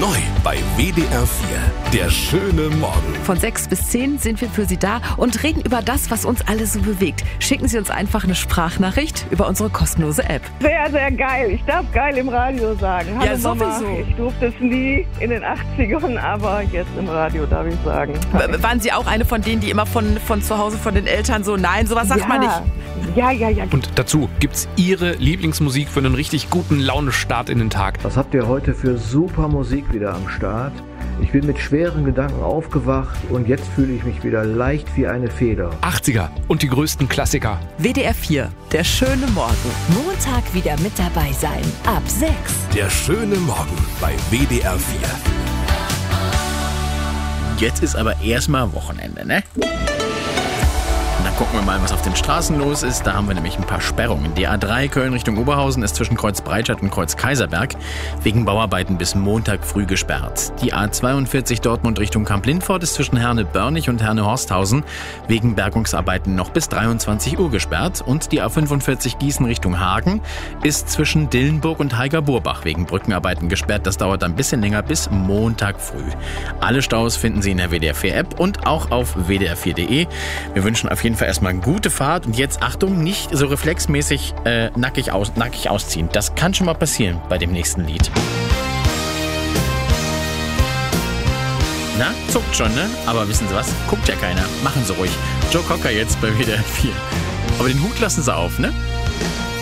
Neu bei WDR 4. Der schöne Morgen. Von 6 bis 10 sind wir für Sie da und reden über das, was uns alle so bewegt. Schicken Sie uns einfach eine Sprachnachricht über unsere kostenlose App. Sehr, sehr geil. Ich darf geil im Radio sagen. Hallo Ja, Mama. sowieso. Ich durfte es nie in den 80ern, aber jetzt im Radio darf ich sagen. Waren Sie auch eine von denen, die immer von zu Hause von den Eltern so, nein, sowas sagt man nicht? Ja. Und dazu gibt's Ihre Lieblingsmusik für einen richtig guten Laune-Start in den Tag. Was habt ihr heute für super Musik wieder am Start? Ich bin mit schweren Gedanken aufgewacht und jetzt fühle ich mich wieder leicht wie eine Feder. 80er und die größten Klassiker. WDR 4, der schöne Morgen. Montag wieder mit dabei sein. Ab 6. Der schöne Morgen bei WDR 4. Jetzt ist aber erstmal Wochenende, ne? Und dann gucken wir mal, was auf den Straßen los ist. Da haben wir nämlich ein paar Sperrungen. Die A3 Köln Richtung Oberhausen ist zwischen Kreuz Breitscheid und Kreuz Kaiserberg wegen Bauarbeiten bis Montag früh gesperrt. Die A42 Dortmund Richtung Kamp-Lindfort ist zwischen Herne-Börnich und Herne-Horsthausen wegen Bergungsarbeiten noch bis 23 Uhr gesperrt. Und die A45 Gießen Richtung Hagen ist zwischen Dillenburg und Heiger-Burbach wegen Brückenarbeiten gesperrt. Das dauert ein bisschen länger bis Montag früh. Alle Staus finden Sie in der WDR 4 App und auch auf wdr4.de. Wir wünschen auf jeden Fall erstmal eine gute Fahrt und jetzt Achtung, nicht so reflexmäßig nackig ausziehen. Das kann schon mal passieren bei dem nächsten Lied. Na, zuckt schon, ne? Aber wissen Sie was? Guckt ja keiner. Machen Sie ruhig. Joe Cocker jetzt bei WDR 4. Aber den Hut lassen Sie auf, ne?